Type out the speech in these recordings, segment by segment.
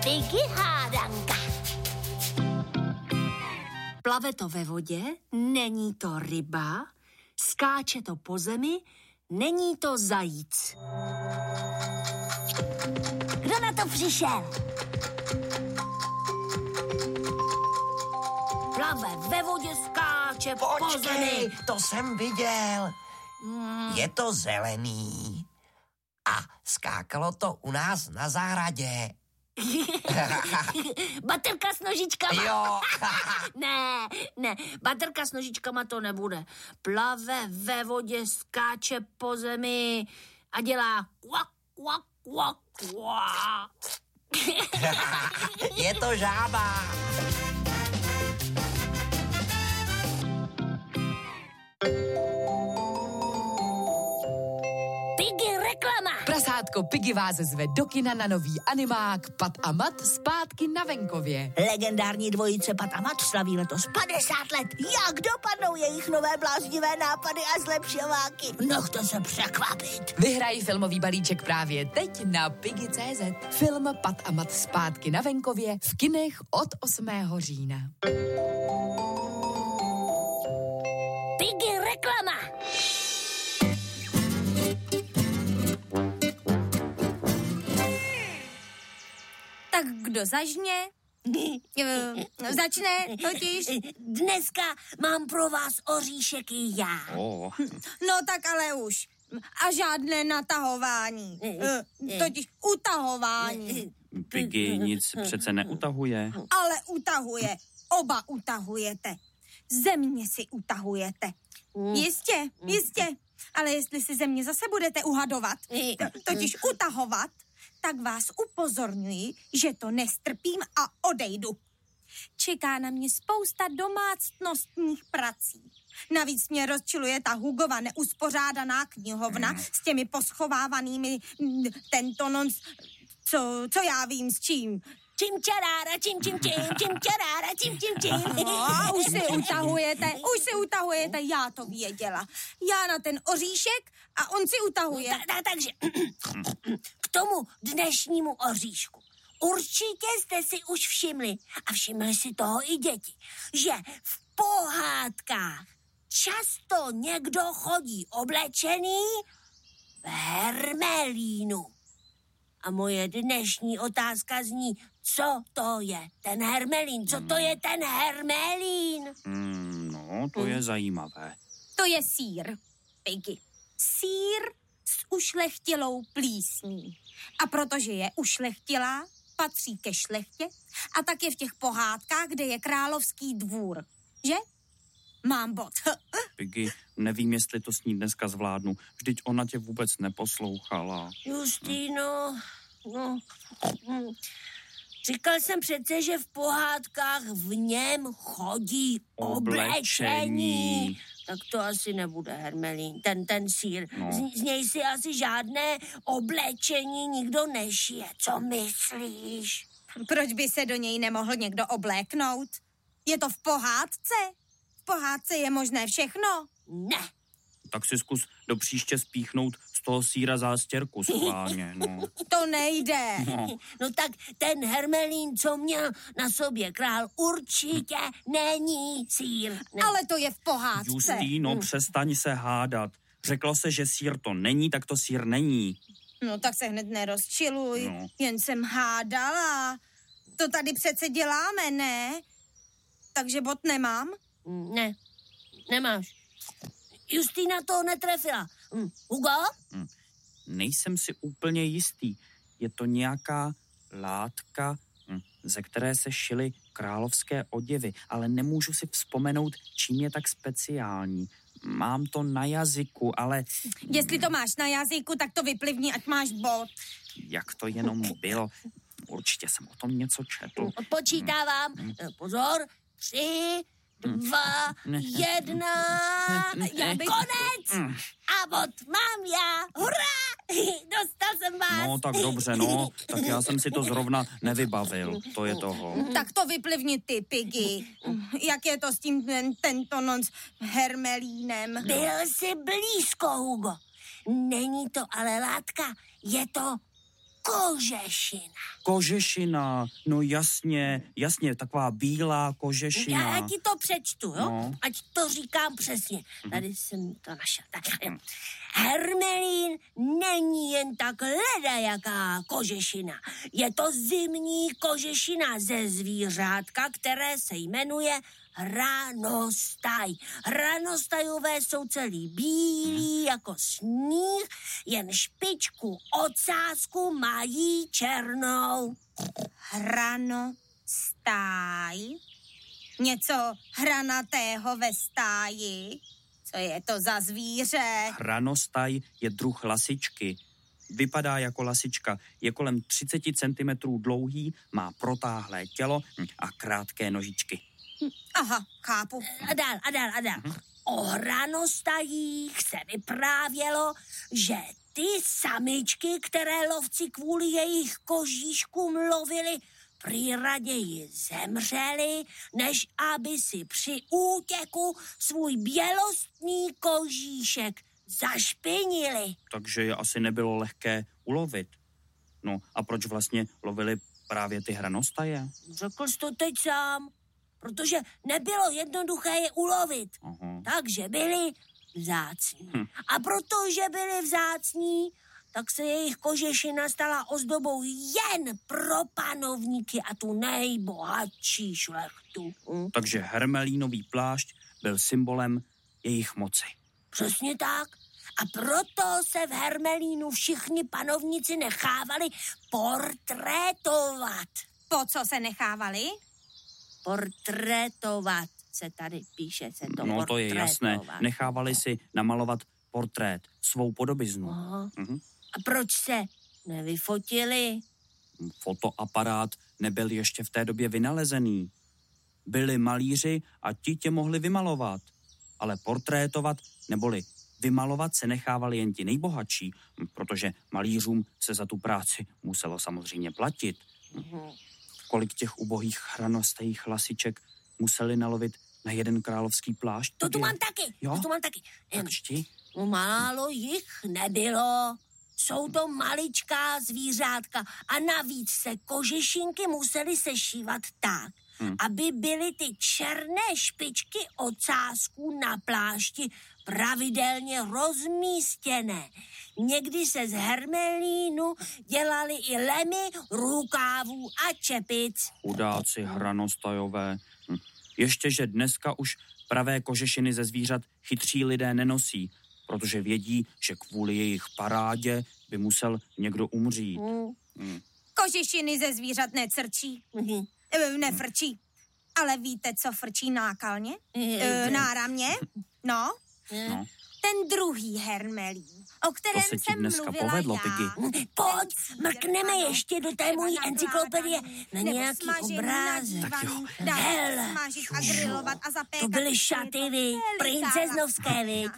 Piggy hádanka. Plave to ve vodě, není to ryba, skáče to po zemi, není to zajíc. Kdo na to přišel? Plave ve vodě, skáče po zemi. Počkej, to jsem viděl. Je to zelený. A skákalo to u nás na zahradě. Baterka s nožičkama. Jo. Ne, baterka s nožičkama to nebude. Plave ve vodě, skáče po zemi a dělá kvak, kvak, kvak, kvak. Je to žába. Piggy reklama. Prasátko Piggy vás zve do kina na nový animák Pat a Mat zpátky na venkově. Legendární dvojice Pat a Mat slaví letos 50 let. Jak dopadnou jejich nové bláznivé nápady a zlepšováky? Nechte se překvapit. Vyhraj filmový balíček právě teď na Piggy.cz. Film Pat a Mat zpátky na venkově v kinech od 8. října. Piggy reklama. Tak kdo zažně? Začne totiž. Dneska mám pro vás oříšek i já. No tak ale už. A žádné natahování. Totiž utahování. Piggy nic přece neutahuje. Ale utahuje. Oba utahujete. Země si utahujete. Jistě. Ale jestli si země zase budete uhadovat, totiž utahovat, tak vás upozorňuji, že to nestrpím a odejdu. Čeká na mě spousta domácnostních prací. Navíc mě rozčiluje ta Hugova neuspořádaná knihovna s těmi poschovávanými tento nonc, co já vím s čím. Čím čarára, čím čarára, čím. No, už si utahujete, já to věděla. Já na ten oříšek a on si utahuje. Takže k tomu dnešnímu oříšku. Určitě jste si už všimli, a všimli si toho i děti, že v pohádkách často někdo chodí oblečený v hermelínu. A moje dnešní otázka zní, co to je ten hermelín? Co to je ten hermelín? No, to je zajímavé. To je sýr, Piggy. Sýr s ušlechtilou plísní. A protože je ušlechtilá, patří ke šlechtě a tak je v těch pohádkách, kde je královský dvůr. Že? Mám bod. Piggy, nevím, jestli to s ní dneska zvládnu. Vždyť ona tě vůbec neposlouchala. Justýno, říkal jsem přece, že v pohádkách v něm chodí oblečení. Tak to asi nebude hermelín, ten sýr. No. Z něj si asi žádné oblečení nikdo nešije. Co myslíš? Proč by se do něj nemohl někdo obléknout? Je to v pohádce? V pohádce je možné všechno? Ne. Tak si zkus do příště spíchnout z toho sýra zástěrku schválně, no. To nejde. No tak ten hermelín, co měl na sobě král, určitě není sýr. Ne. Ale to je v pohádce. Justýno, přestaň se hádat. Řeklo se, že sýr to není, tak to sýr není. No tak se hned nerozčiluj. No. Jen jsem hádala. To tady přece děláme, ne? Takže bod nemám? Ne, nemáš. Justýna to netrefila. Hugo? Nejsem si úplně jistý. Je to nějaká látka, ze které se šily královské oděvy, ale nemůžu si vzpomenout, čím je tak speciální. Mám to na jazyku, ale... Jestli to máš na jazyku, tak to vyplivni, ať máš bod. Jak to jenom bylo? Určitě jsem o tom něco četl. Odpočítávám. Pozor. 3, 2, 1. Konec! A bod mám já. Hurá! Dostal jsem vás. No, tak dobře, no. Tak já jsem si to zrovna nevybavil. To je toho. Tak to vyplivni ty, Piggy. Jak je to s tím tento nonc hermelínem? Byl jsi blízko, Hugo. Není to ale látka, je to kožešina. Kožešina, no jasně, taková bílá kožešina. Já ti to přečtu, jo? No. Ať to říkám přesně. Tady jsem to našel. Tak. Hermelín není jen tak ledajaká kožešina. Je to zimní kožešina ze zvířátka, které se jmenuje hranostaj. Hranostajové jsou celý bílí jako sníh, jen špičku ocásku mají černou. Hranostaj? Něco hranatého ve stáji? Co je to za zvíře? Hranostaj je druh lasičky. Vypadá jako lasička, je kolem 30 cm dlouhý, má protáhlé tělo a krátké nožičky. Aha, chápu. A dál. O hranostajích se vyprávělo, že ty samičky, které lovci kvůli jejich kožíškům lovili, prý raději zemřeli, než aby si při útěku svůj bělostný kožíšek zašpinili. Takže je asi nebylo lehké ulovit. No a proč vlastně lovili právě ty hranostaje? Řekl jsi to teď sám, protože nebylo jednoduché je ulovit. Aha. Takže byli vzácní. A protože byli vzácní, tak se jejich kožešina stala ozdobou jen pro panovníky a tu nejbohatší šlechtu. Takže hermelínový plášť byl symbolem jejich moci. Přesně tak. A proto se v Hermelínu všichni panovníci nechávali portrétovat. Po co se nechávali? Portrétovat se tady píše, se to No to je jasné. Nechávali si namalovat portrét, svou podobiznu. A proč se nevyfotili? Fotoaparát nebyl ještě v té době vynalezený. Byli malíři a ti tě mohli vymalovat. Ale portrétovat neboli vymalovat se nechávali jen ti nejbohatší, protože malířům se za tu práci muselo samozřejmě platit. Kolik těch ubohých hranostajích lasiček museli nalovit na jeden královský plášť? To tu mám taky. Jo? To tu mám taky. Tak čti. Málo jich nebylo. Jsou to maličká zvířátka a navíc se kožešinky musely sešívat tak, aby byly ty černé špičky ocásků na plášti pravidelně rozmístěné. Někdy se z hermelínu dělali i lemy, rukávů a čepic. Chudáci hranostajové. Ještě, že dneska už pravé kožešiny ze zvířat chytří lidé nenosí, protože vědí, že kvůli jejich parádě by musel někdo umřít. Kožešiny ze zvířat necrčí. Nefrčí. Ale víte, co frčí nákalně? Náramně? No. Ten druhý hermelín, o kterém To se ti jsem dneska mluvila povedlo, já. Piggy. Pojď, mrkneme ještě do té mojí encyklopedie na nějaký obrázek. Tak jo. Hele, Smažit a grilovat a zapékat. To byly šaty, vy, princeznovské, viď?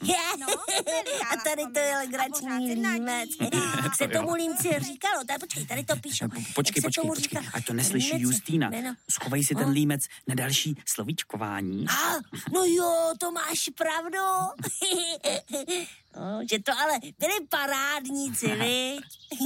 A tady to je legrační límec. Jak se tomu límci říkalo? Počkej, tady to píšu. Počkej, ať to neslyší Justýna. Schovej si ten límec na další slovíčkování. No jo, to máš pravdu. No, že to ale byli parádníci, viď?